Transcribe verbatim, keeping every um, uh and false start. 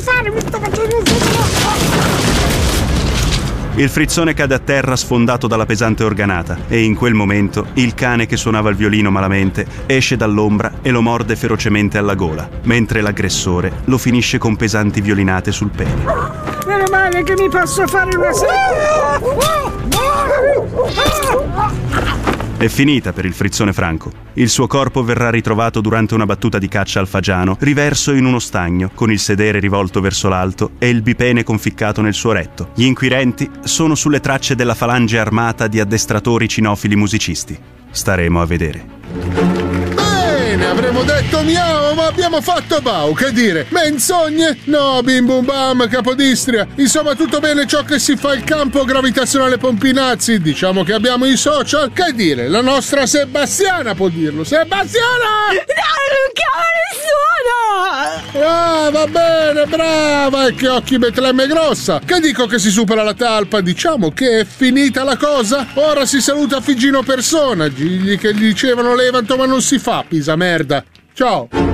fare, mi sto facendo un futuro. Il frizzone cade a terra sfondato dalla pesante organata e in quel momento il cane che suonava il violino malamente esce dall'ombra e lo morde ferocemente alla gola, mentre l'aggressore lo finisce con pesanti violinate sul pene. Meno male che mi posso fare una È finita per il frizzone Franco. Il suo corpo verrà ritrovato durante una battuta di caccia al fagiano, riverso in uno stagno, con il sedere rivolto verso l'alto e il bipene conficcato nel suo retto. Gli inquirenti sono sulle tracce della falange armata di addestratori cinofili musicisti. Staremo a vedere. Bene, avremmo detto miau, ma abbiamo fatto bau, che dire? Menzogne? No, bim bum bam, Capodistria. Insomma, tutto bene ciò che si fa il campo gravitazionale Pompinazzi. Diciamo che abbiamo i social. Che dire? La nostra Sebastiana può dirlo. Sebastiana! No, non chiamo nessuno! Ah, va bene, brava! E che occhi Betlemme grossa! Che dico che si supera la talpa? Diciamo che è finita la cosa? Ora si saluta Figino Persona, gli che gli dicevano levanto ma non si fa, pisa merda. Ciao!